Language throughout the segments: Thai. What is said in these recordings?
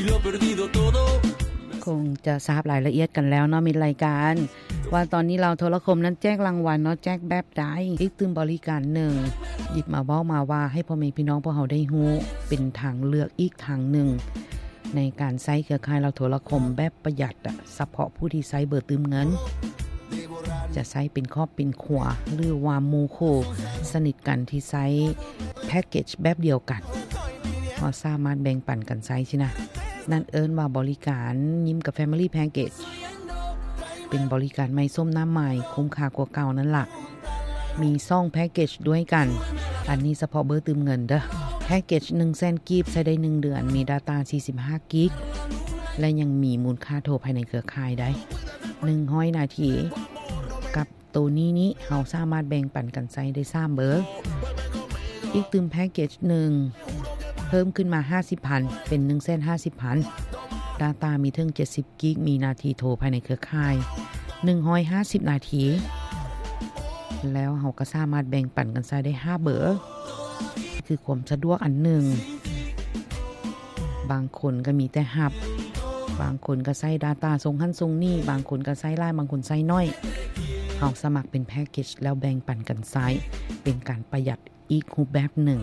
คงจะทราบรายละเอียดกันแล้วเนาะมีรายการว่าตอนนี้เราโทรคมนั้นแจกรางวัลเนาะแจกแบบใดอีกตื่มบริการหนึ่งหยิบมาเว้ามาว่าให้พ่อแม่พี่น้องพวกเฮาได้ฮู้เป็นทางเลือกอีกทางหนึ่งในการใช้เครือข่ายเราโทรคมแบบประหยัดเฉพาะผู้ที่ใช้เบอร์ตืมเงินจะใช้เป็นครอบเป็นครัวหรือว่าหมู่คู่สนิทกันที่ใช้แพ็คเกจแบบเดียวกันก็สามารถแบ่งปันกันใช้ใช่นะนั่นเอิ้นว่าบริการยิ้มกับ Family Package เป็นบริการใหม่ส้มน้ำใหม่คุ้มค่ากว่าเก่านั่นล่ะมี2แพ็คเกจด้วยกันอันนี้เฉพาะเบอร์ตืมเงินเด้อแพ็คเกจ 100,000 กีบใช้ได้1เดือนมี Data 45 กิกและยังมีมูลค่าโทรภายในเครือข่ายได้100นาทีกับตัวนี้เฮาสามารถแบ่งปันกันใช้ได้3เบอร์อีกตืมแพ็คเกจ1เพิ่มขึ้นมา 50,000 เป็น 150,000 Data มีถึง70กิกมีนาทีโทรภายในเครือข่าย150นาทีแล้วเฮาก็สามารถแบ่งปันกันใช้ได้5เบอร์คือความสะดวกอันหนึ่งบางคนก็มีแต่หับบางคนก็ใช้ Data ส่งหันส่งนี่บางคนก็ใช้หลายบางคนใช้น้อยเฮาสมัครเป็นแพ็คเกจแล้วแบ่งปันกันใช้เป็นการประหยัดอีกรูปแบบหนึ่ง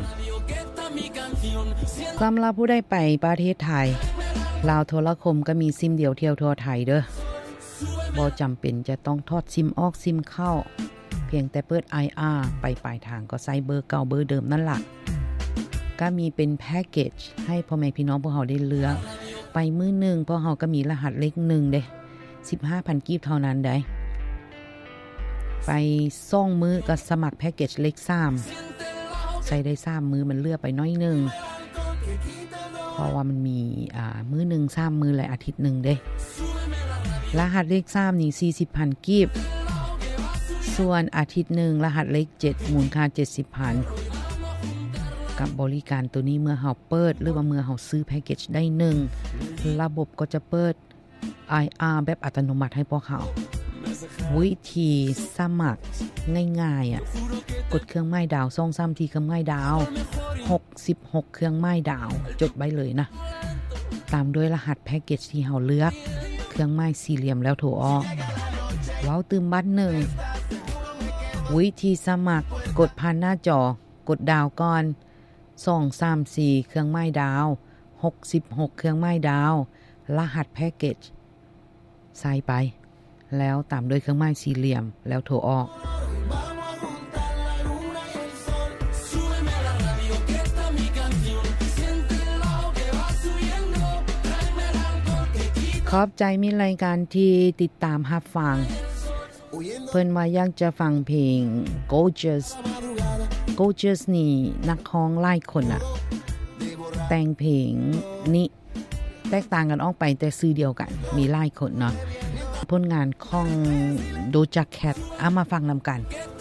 สำหรับผู้ได้ไปประเทศไทยลาวโทรคมก็มีซิมเดียวเที่ยวทั่วไทยเด้อบ่จำเป็นจะต้องทอดซิมออกซิมเข้าเพียงแต่เปิด IR ไปปลายทางก็ใส่เบอร์เก่าเบอร์เดิมนั่นล่ะก็มีเป็นแพ็คเกจให้พ่อแม่พี่น้องพวกเฮาได้เลือกไปมื้อนึงพวกเฮาก็มีรหัสเลข1เด้ 15,000 กีบเท่านั้นได้ไป2มื้อก็สมัครแพ็คเกจเลข3ใช้ได้3มื้อมันเลือกไปน้อยนึงเพราะว่ามันมีมื้อนึง3มื้อและอาทิตย์นึงเด้รหัสเลข3นี่ 40,000 กีบส่วนอาทิตย์นึงรหัสเลข7มูลค่า 70,000 กับบริการตัวนี้เมื่อเฮาเปิดหรือว่าเมื่อเฮาซื้อแพ็คเกจได้1ระบบก็จะเปิด IR แบบอัตโนมัติให้พวกเขาวิธีสมัครง่ายๆกดเครื่องหมายดาว2-3ทีเครื่องหมายดาว66เครื่องหมายดาวจดไว้เลยนะตามด้วยรหัสแพ็คเกจที่เฮาเลือกเครื่องหมายสี่เหลี่ยมแล้วโทรออกเว้าตืมบัตร1วิธีสมัครกดผ่านหน้าจอกดดาวก่อน2-3-4เครื่องหมายดาว66เครื่องหมายดาวรหัสแพ็คเกจใส่ไปแล้วตามด้วยเครื่องหมายสี่เหลี่ยมแล้วโทรออกขอบใจมีรายการที่ติดตามรับฟังเพิ่นว่าอยากจะฟังเพลง Gorgeous นี่นักร้องหลายคนแต่งเพลงนี้แตกต่างกันออกไปแต่ชื่อเดียวกันมีหลายคนเนาะผลงานของ Doja Cat เอามาฟังนำกัน